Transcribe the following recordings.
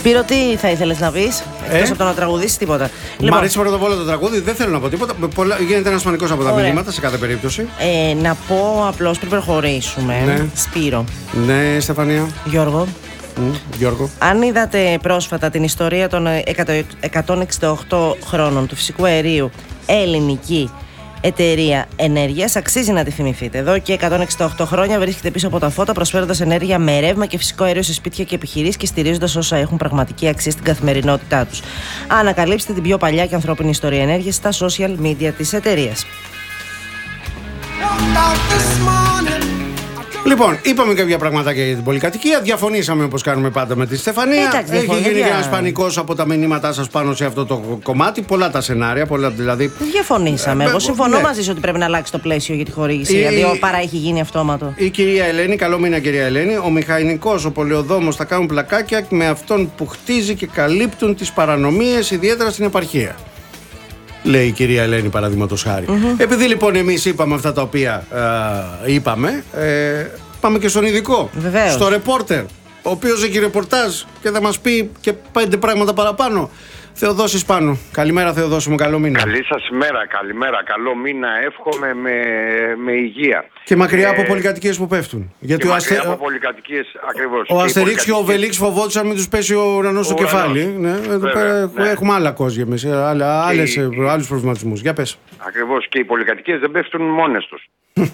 Σπύρο, τι θα ήθελες να πεις, εκτός από το να τραγουδήσεις, τίποτα? Μ' αρέσει πρώτα απ' όλα το τραγούδι, δεν θέλω να πω τίποτα. Γίνεται ένας φανικός από τα μηνύματα σε κάθε περίπτωση. Να πω απλώς πριν προχωρήσουμε. Ναι. Σπύρο. Ναι, Στεφανία. Γιώργο. Γιώργο. Αν είδατε πρόσφατα την ιστορία των 168 χρόνων του φυσικού αερίου, ελληνική εταιρεία ενέργειας, αξίζει να τη θυμηθείτε. Εδώ και 168 χρόνια βρίσκεται πίσω από τα φώτα, προσφέροντας ενέργεια με ρεύμα και φυσικό αέριο σε σπίτια και επιχειρήσεις και στηρίζοντας όσα έχουν πραγματική αξία στην καθημερινότητά τους. Ανακαλύψτε την πιο παλιά και ανθρώπινη ιστορία ενέργειας στα social media της εταιρείας. Λοιπόν, είπαμε κάποια πραγματάκια για την πολυκατοικία. Διαφωνήσαμε όπως κάνουμε πάντα με τη Στεφανία. Έχει γίνει ένας πανικός από τα μηνύματά σας πάνω σε αυτό το κομμάτι. Πολλά τα σενάρια, πολλά δηλαδή. Δεν διαφωνήσαμε. Εγώ συμφωνώ μαζί σου ότι πρέπει να αλλάξει το πλαίσιο για τη χορήγηση. Δηλαδή, παρά έχει γίνει αυτόματο. Η κυρία Ελένη, καλό μήνα κυρία Ελένη. Ο μηχανικός, ο πολεοδόμος θα κάνουν πλακάκια με αυτόν που χτίζει και καλύπτουν τις παρανομίες, ιδιαίτερα στην επαρχία. Λέει η κυρία Ελένη, παραδείγματος χάρη. Επειδή λοιπόν εμείς είπαμε αυτά τα οποία είπαμε, πάμε και στον ειδικό. Βεβαίως. Στο ρεπόρτερ, ο οποίος έχει ρεπορτάζ και θα μας πει και 5 πράγματα παραπάνω. Θεοδόσης Πάνου. Καλημέρα, Θεοδόση μου, καλό μήνα. Καλή σας ημέρα, καλημέρα. Καλό μήνα, εύχομαι με υγεία. Και μακριά από πολυκατοικίες που πέφτουν. Γιατί μακριά από πολυκατοικίες, ακριβώς. Ο Αστερίξ και ο Βελίξ φοβόντουσαν μην τους πέσει ο ουρανός στο κεφάλι. Ναι, εδώ πέρα έχουμε άλλα κόζια εμείς, άλλους προβληματισμούς. Για πες. Ακριβώς, και οι πολυκατοικίες δεν πέφτουν μόνες τους.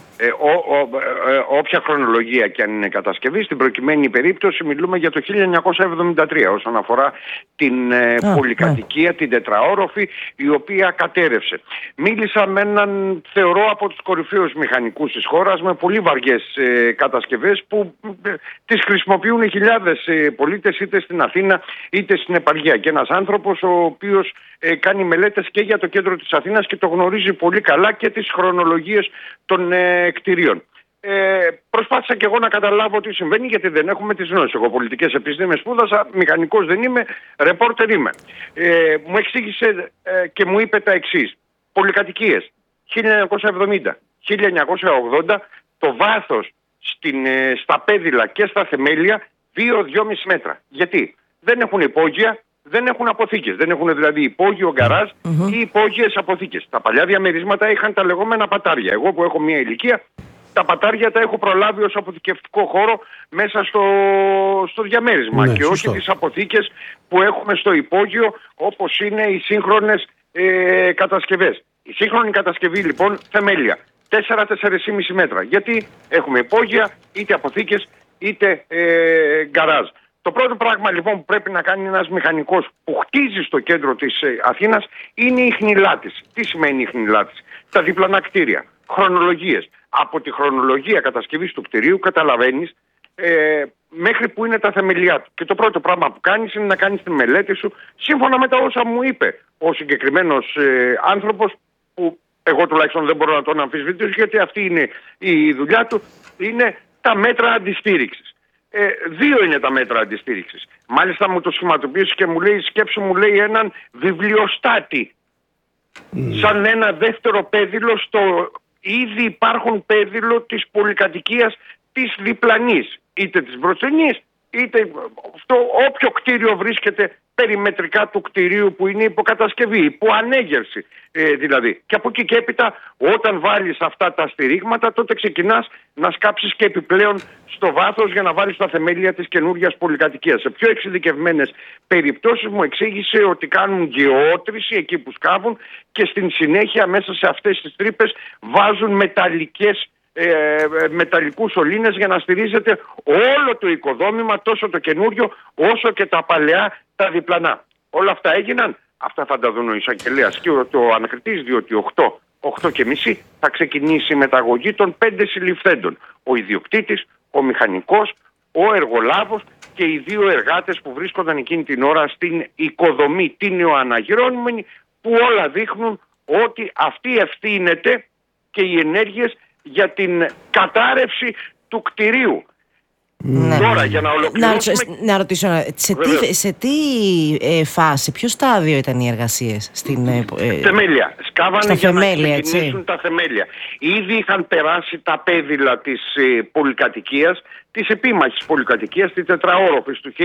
Όποια χρονολογία και αν είναι κατασκευή, στην προκειμένη περίπτωση μιλούμε για το 1973 όσον αφορά την πολυκατοικία, την τετραόροφη, η οποία κατέρευσε. Μίλησα με έναν, θεωρώ, από τους κορυφαίους μηχανικούς της χώρας, με πολύ βαριές κατασκευές που τις χρησιμοποιούν χιλιάδες πολίτες, είτε στην Αθήνα είτε στην επαρχία. Και ένας άνθρωπος ο οποίος κάνει μελέτες και για το κέντρο της Αθήνας και το γνωρίζει πολύ καλά και τις χρονολογίες των κτηρίων. Προσπάθησα και εγώ να καταλάβω τι συμβαίνει, γιατί δεν έχουμε τις γνώσεις. Εγώ πολιτικές επιστήμες σπούδασα, μηχανικός δεν είμαι, ρεπόρτερ είμαι. Μου εξήγησε και μου είπε τα εξής. Πολυκατοικίες 1970, 1980, το βάθος στα πέδιλα και στα θεμέλια 2-2,5 μέτρα. Γιατί? Δεν έχουν υπόγεια, δεν έχουν αποθήκες. Δεν έχουν δηλαδή υπόγειο γκαράζ ή υπόγειες αποθήκες. Τα παλιά διαμερίσματα είχαν τα λεγόμενα πατάρια. Εγώ που έχω μια ηλικία, τα πατάρια τα έχω προλάβει ως αποθηκευτικό χώρο μέσα στο διαμέρισμα. Ναι, και σωστό. όχι τις αποθήκες που έχουμε στο υπόγειο, όπως είναι οι σύγχρονες κατασκευές. Η σύγχρονη κατασκευή λοιπόν, θεμέλια 4-4,5 μέτρα. Γιατί έχουμε υπόγεια, είτε αποθήκες, είτε γκαράζ. Το πρώτο πράγμα λοιπόν που πρέπει να κάνει ένας μηχανικός που χτίζει στο κέντρο της Αθήνας είναι η χνηλάτιση. Τι σημαίνει η χνηλάτιση? Τα διπλανά κτίρια, χρονολογίες. Από τη χρονολογία κατασκευής του κτηρίου καταλαβαίνεις μέχρι που είναι τα θεμελιά του. Και το πρώτο πράγμα που κάνεις είναι να κάνεις τη μελέτη σου σύμφωνα με τα όσα μου είπε ο συγκεκριμένος άνθρωπος, που εγώ τουλάχιστον δεν μπορώ να τον αμφισβητήσω, γιατί αυτή είναι η δουλειά του, είναι τα μέτρα αντιστήριξης. 2 είναι τα μέτρα αντιστήριξης. Μάλιστα μου το σχηματοποιήσει και μου λέει, σκέψου, μου λέει, έναν βιβλιοστάτη. Σαν ένα δεύτερο πέδιλο στο ήδη υπάρχουν πέδιλο της πολυκατοικίας της διπλανής. Είτε της μπροστινής, είτε όποιο κτίριο βρίσκεται περιμετρικά του κτηρίου που είναι υποκατασκευή, υποανέγερση δηλαδή. Και από εκεί και έπειτα, όταν βάλεις αυτά τα στηρίγματα, τότε ξεκινάς να σκάψεις και επιπλέον στο βάθος για να βάλεις τα θεμέλια της καινούργιας πολυκατοικίας. Σε πιο εξειδικευμένες περιπτώσεις μου εξήγησε ότι κάνουν γεώτρηση εκεί που σκάβουν και στην συνέχεια μέσα σε αυτές τις τρύπες βάζουν μεταλλικούς σωλήνες για να στηρίζεται όλο το οικοδόμημα, τόσο το καινούριο όσο και τα παλαιά, τα διπλανά. Όλα αυτά έγιναν. Αυτά θα τα δουν ο εισαγγελέας και ο ανακριτής, διότι 8:30 θα ξεκινήσει η μεταγωγή των 5 συλληφθέντων. Ο ιδιοκτήτης, ο μηχανικός, ο εργολάβος και οι 2 εργάτες που βρίσκονταν εκείνη την ώρα στην οικοδομή, την νεοαναγυρώνυμενη, που όλα δείχνουν ότι αυτή ευθύνεται και οι ενέργειες για την κατάρρευση του κτηρίου. Τώρα για να ολοκληρώσουμε... Να ρωτήσω, σε τι φάση, ποιο στάδιο ήταν οι εργασίες? Θεμέλια. Σκάβανε για θεμέλια, να ξεκινήσουν τα θεμέλια. Ήδη είχαν περάσει τα πέδιλα της πολυκατοικίας, της επίμαχης πολυκατοικίας, της τετραόροφης του 1973,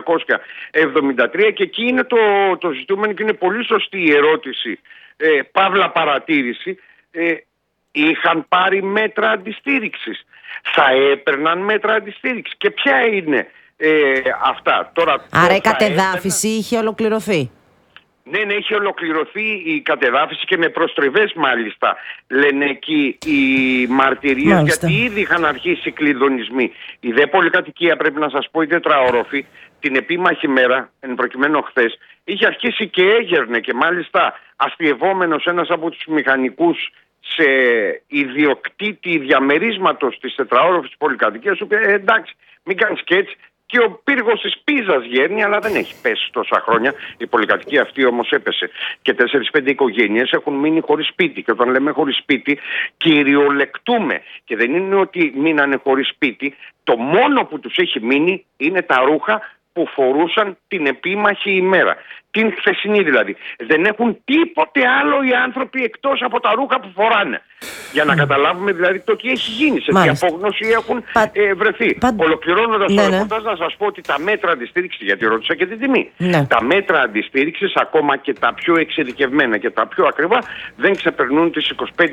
και εκεί είναι το ζητούμενο, και είναι πολύ σωστή η ερώτηση, παύλα παρατήρηση. Είχαν πάρει μέτρα αντιστήριξης. Θα έπαιρναν μέτρα αντιστήριξης. Και ποια είναι αυτά? Τώρα, άρα η κατεδάφιση είχε ολοκληρωθεί. Ναι, έχει ολοκληρωθεί η κατεδάφιση και με προστριβές μάλιστα, λένε εκεί οι μαρτυρίες, γιατί ήδη είχαν αρχίσει οι κλειδονισμοί. Η δε πολυκατοικία, πρέπει να σας πω, η τετραόροφη, την επίμαχη μέρα, εν προκειμένου χθες, είχε αρχίσει και έγερνε, και μάλιστα αστειευόμενος ένας από τους μηχανικούς σε ιδιοκτήτη διαμερίσματος της τετραόροφης πολυκατοικίας, του είπε εντάξει, μην κάνεις και έτσι. Και ο πύργος της Πίζας γέρνει, αλλά δεν έχει πέσει τόσα χρόνια. Η πολυκατοικία αυτή όμως έπεσε. Και 4-5 οικογένειες έχουν μείνει χωρίς σπίτι. Και όταν λέμε χωρίς σπίτι, κυριολεκτούμε. Και δεν είναι ότι μείνανε χωρίς σπίτι. Το μόνο που τους έχει μείνει είναι τα ρούχα που φορούσαν την επίμαχη ημέρα. Την χθεσινή δηλαδή. Δεν έχουν τίποτε άλλο οι άνθρωποι εκτός από τα ρούχα που φοράνε. Για να καταλάβουμε δηλαδή το τι έχει γίνει, σε τι απόγνωση έχουν βρεθεί. Ολοκληρώνοντας το ρεπορτάζ, να σας πω ότι τα μέτρα αντιστήριξης, γιατί ρώτησα και την τιμή, τα μέτρα αντιστήριξης, ακόμα και τα πιο εξειδικευμένα και τα πιο ακριβά, δεν ξεπερνούν τις 25.000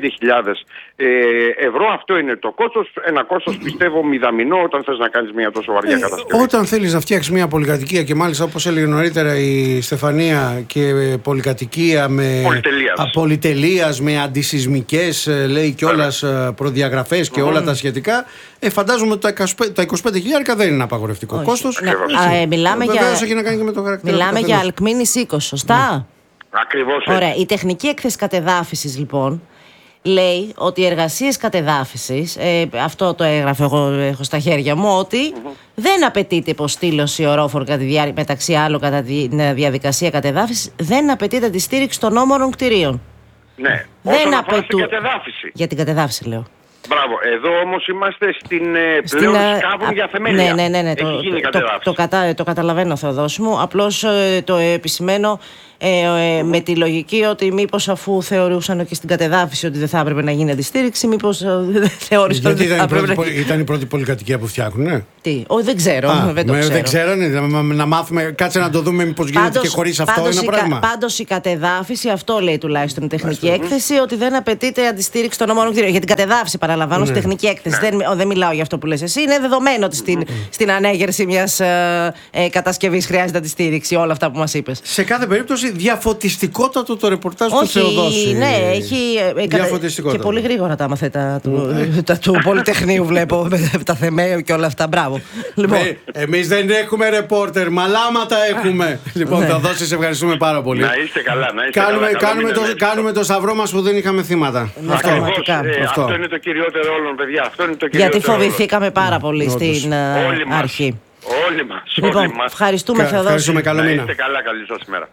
ευρώ. Αυτό είναι το κόστος. Ένα κόστος, πιστεύω, μηδαμινό όταν θες να κάνεις μια τόσο βαριά κατασκευή. Όταν θέλεις να φτιάξεις μια πολυκατοικία, και μάλιστα όπως έλεγε νωρίτερα η Στεφανία, και πολυκατοικία με πολυτελείας, με αντισυσμικές, λέει κιόλας, προδιαγραφές και όλα τα σχετικά, φαντάζομαι ότι τα 25.000 δεν είναι απαγορευτικό κόστος. Μιλάμε έχει να κάνει και με το χαρακτήρα. Μιλάμε για αλκμίνης οίκος, σωστά? Ακριβώς έτσι. Ωραία. Η τεχνική έκθεση κατεδάφισης, λοιπόν, λέει ότι οι εργασίες κατεδάφισης, αυτό το έγραφε, εγώ έχω στα χέρια μου, ότι δεν απαιτείται υποστήλωση ορόφορου μεταξύ άλλων κατά τη διαδικασία κατεδάφισης, δεν απαιτείται τη στήριξη των όμορων κτηρίων. Ναι, όσον αφορά την κατεδάφιση. Για την κατεδάφιση λέω. Μπράβο, εδώ όμως είμαστε πλέον σκάβουν για θεμέλια. Ναι. Έχει γίνει κατεδάφιση. Το καταλαβαίνω, Θεοδόση μου. Απλώς το επισημαίνω με τη λογική ότι μήπως, αφού θεωρούσαν και στην κατεδάφιση ότι δεν θα έπρεπε να γίνει αντιστήριξη, μήπως θεώρησαν ότι δεν θα έπρεπε. Ήταν η πρώτη πολυκατοικία που φτιάχνουνε. Δεν ξέρω. Δεν ξέρω, να μάθουμε, κάτσε να το δούμε μήπως γίνεται και χωρίς αυτό ένα πράγμα. Πάντως η κατεδάφιση, αυτό λέει τουλάχιστον η τεχνική έκθεση, ότι δεν απαιτείται αντιστήριξη των όμορων κτηρίων. Για την κατεδάφιση, παραλαμβάνω, στη τεχνική έκθεση. Δεν μιλάω για αυτό που λες εσύ. Είναι δεδομένο ότι στην ανέγερση μιας κατασκευής χρειάζεται αντιστήριξη, όλα αυτά που μας είπες. Σε κάθε περίπτωση, διαφωτιστικότατο το ρεπορτάζ του Θεοδόση. Ναι, έχει. Και πολύ γρήγορα τα μαθαίτα του Πολυτεχνείου, βλέπω, με τα θεμέλια και όλα αυτά. Μπράβο. Εμείς δεν έχουμε ρεπόρτερ, μαλάματα έχουμε. Λοιπόν, Θεοδόση, σε ευχαριστούμε πάρα πολύ. Να είστε καλά, Κάνουμε το σταυρό μας που δεν είχαμε θύματα. Αυτό είναι το κυριότερο όλων, παιδιά. Γιατί φοβηθήκαμε πάρα πολύ στην αρχή. Όλοι μας. Λοιπόν, ευχαριστούμε, Θεοδόση. Ευχαριστούμε, καλό μήνα. Να είστε καλά, καλή σας ημέρα.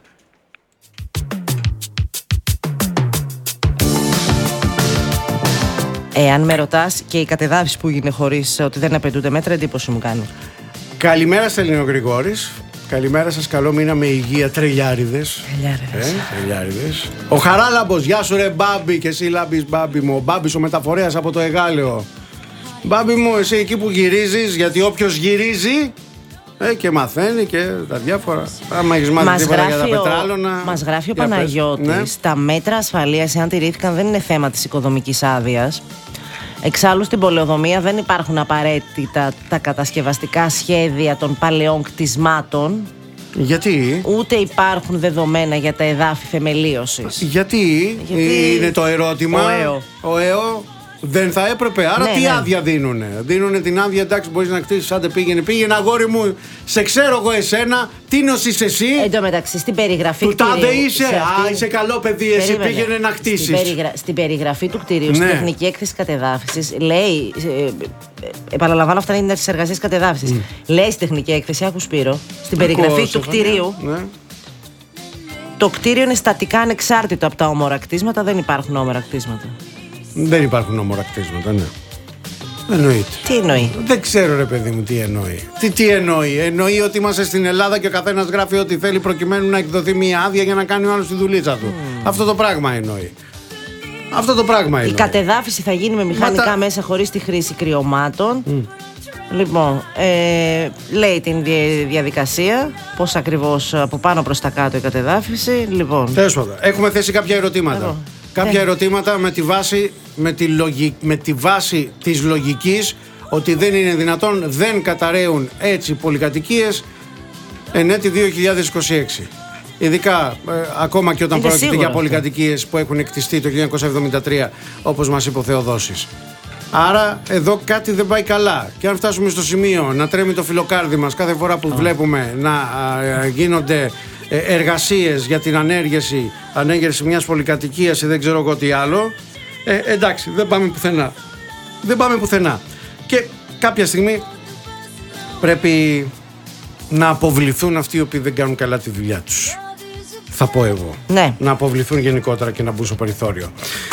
Εάν με ρωτάς, και η κατεδάφιση που έγινε χωρίς ότι δεν απαιτούνται μέτρα, εντύπωση μου κάνει. Καλημέρα, Στέλνη ο Γρηγόρης. Καλημέρα σας, καλό μήνα με υγεία, τρελιάριδες. Τρελιάριδες. Ο Χαράλαμπος, γεια σου ρε Μπάμπη, και εσύ λάμπεις Μπάμπη μου. Ο Μπάμπης ο μεταφορέας από το Εγάλεο. Μπάμπη μου, εσύ εκεί που γυρίζεις, γιατί όποιος γυρίζει και μαθαίνει και τα διάφορα. Άμα έχεις μάθει τίποτα για τα πετράλωνα. Μας γράφει ο Παναγιώτης, τα μέτρα ασφαλείας, εάν τηρήθηκαν, δεν είναι θέμα της οικοδομικής άδειας. Εξάλλου στην πολεοδομία δεν υπάρχουν απαραίτητα τα κατασκευαστικά σχέδια των παλαιών κτισμάτων. Γιατί? Ούτε υπάρχουν δεδομένα για τα εδάφη θεμελίωσης. Γιατί είναι το ερώτημα. Ο ΕΟ δεν θα έπρεπε. Άρα τι άδεια δίνουνε? Δίνουνε την άδεια, εντάξει, μπορείς να κτίσεις, άντε πήγαινε αγόρι μου, σε ξέρω εγώ εσένα, τι νοσείς εσύ. Εν τω μεταξύ, στην περιγραφή του τάδε είσαι, είσαι καλό παιδί, εσύ πήγαινε να κτίσεις. Στην περιγραφή του κτηρίου, στην τεχνική έκθεση κατεδάφισης, λέει, επαναλαμβάνω, αυτά είναι τις εργασίες κατεδάφισης, λέει στην τεχνική έκθεση, άκου Σπύρο, στην περιγραφή του κτηρίου, το κτίριο είναι στατικά ανεξάρτητο από τα όμορα κτίσματα, δεν υπάρχουν όμορα κτίσματα. Δεν υπάρχουν όμορα κτίσματα, ναι. Εννοείται. Τι εννοεί? Δεν ξέρω, ρε παιδί μου, τι εννοεί. Τι εννοεί? Εννοεί ότι είμαστε στην Ελλάδα και ο καθένας γράφει ό,τι θέλει προκειμένου να εκδοθεί μια άδεια για να κάνει ο άλλος τη δουλίτσα του. Αυτό το πράγμα εννοεί. Αυτό το πράγμα εννοεί. Η κατεδάφιση θα γίνει με μηχανικά μέσα χωρίς τη χρήση κρυωμάτων. Λοιπόν, λέει την διαδικασία, πώς ακριβώς από πάνω προς τα κάτω η κατεδάφιση. Λοιπόν, έχουμε θέσει κάποια ερωτήματα. Κάποια ερωτήματα με τη βάση της λογικής ότι δεν είναι δυνατόν, δεν καταραίουν έτσι πολυκατοικίες εν έτη 2026. Ειδικά ακόμα και όταν πρόκειται για πολυκατοικίες που έχουν εκτιστεί το 1973, όπως μας είπε ο Θεοδόσης. Άρα εδώ κάτι δεν πάει καλά. Και αν φτάσουμε στο σημείο να τρέμει το φιλοκάρδι μας κάθε φορά που βλέπουμε να γίνονται εργασίες για την ανέγερση μιας πολυκατοικίας ή δεν ξέρω εγώ τι άλλο, εντάξει, δεν πάμε πουθενά. Δεν πάμε πουθενά. Και κάποια στιγμή πρέπει να αποβληθούν αυτοί οι οποίοι δεν κάνουν καλά τη δουλειά τους. Θα πω εγώ. Ναι. Να αποβληθούν γενικότερα και να μπουν στο περιθώριο.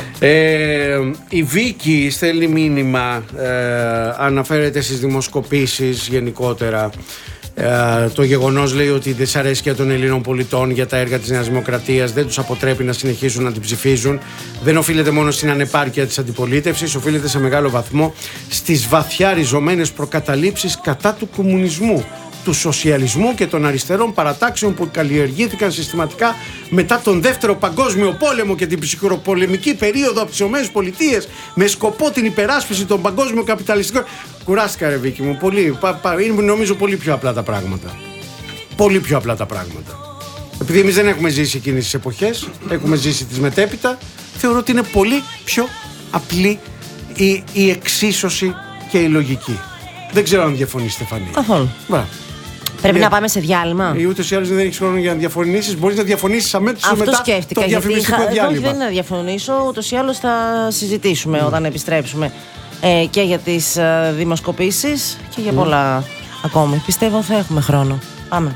Η Βίκη στέλνει μήνυμα, αναφέρεται στις δημοσκοπήσεις γενικότερα. Το γεγονός, λέει, ότι η δυσαρέσκεια των Ελλήνων πολιτών για τα έργα της Νέας Δημοκρατίας δεν τους αποτρέπει να συνεχίσουν να την ψηφίζουν. Δεν οφείλεται μόνο στην ανεπάρκεια της αντιπολίτευσης, οφείλεται σε μεγάλο βαθμό στις βαθιά ριζωμένες προκαταλήψεις κατά του κομμουνισμού, του σοσιαλισμού και των αριστερών παρατάξεων που καλλιεργήθηκαν συστηματικά μετά τον Δεύτερο Παγκόσμιο Πόλεμο και την ψυχροπολεμική περίοδο από τις ΗΠΑ με σκοπό την υπεράσπιση των παγκόσμιων καπιταλιστικών. Κουράστηκα, ρε Βίκη μου. Είναι νομίζω πολύ πιο απλά τα πράγματα. Πολύ πιο απλά τα πράγματα. Επειδή εμείς δεν έχουμε ζήσει εκείνες τις εποχές, έχουμε ζήσει τις μετέπειτα, θεωρώ ότι είναι πολύ πιο απλή η εξίσωση και η λογική. Δεν ξέρω αν διαφωνείς, Στεφανία. Καθόλου. Πρέπει να πάμε σε διάλειμμα. Ούτως ή άλλως δεν έχεις χρόνο για να διαφωνήσεις. Μπορείς να διαφωνήσεις αμέσως μετά σκέφτηκα, το διαφημιστικό διάλειμμα. Δεν είναι να διαφωνήσω. Ούτως ή άλλως θα συζητήσουμε όταν επιστρέψουμε και για τις δημοσκοπήσεις και για πολλά ακόμη. Πιστεύω θα έχουμε χρόνο. Πάμε.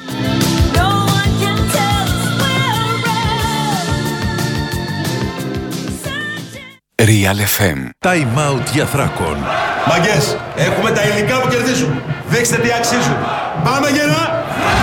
Real FM. Time out για Θράκον. Μαγκές, έχουμε τα υλικά που κερδίζουν. Δείξτε τι αξίζουν. Πάμε γερά!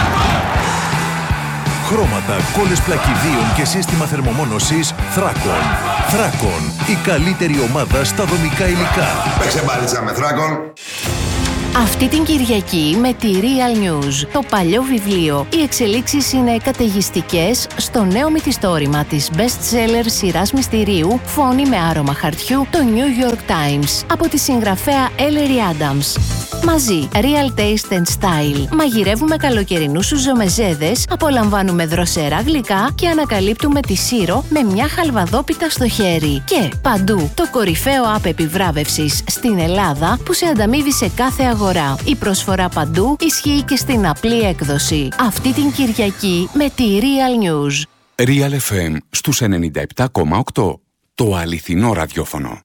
Χρώματα, κόλλες πλακιδίων και σύστημα θερμομόνωσης Θράκον. Θράκον, η καλύτερη ομάδα στα δομικά υλικά. Παίξε μπάλιτσα με Θράκον. Αυτή την Κυριακή με τη Real News, το παλιό βιβλίο. Οι εξελίξεις είναι καταιγιστικές στο νέο μυθιστόρημα της best-seller σειράς μυστηρίου «Φόνη με άρωμα χαρτιού», το New York Times, από τη συγγραφέα Ellery Adams. Μαζί, Real Taste and Style. Μαγειρεύουμε καλοκαιρινούς σουζομεζέδες, απολαμβάνουμε δροσερά γλυκά και ανακαλύπτουμε τη Σύρο με μια χαλβαδόπιτα στο χέρι. Και παντού, το κορυφαίο app επιβράβευσης στην Ελλάδα που σε ανταμείβει σε κάθε αγορά. Η προσφορά παντού ισχύει και στην απλή έκδοση. Αυτή την Κυριακή με τη Real News. Real FM στους 97,8. Το αληθινό ραδιόφωνο.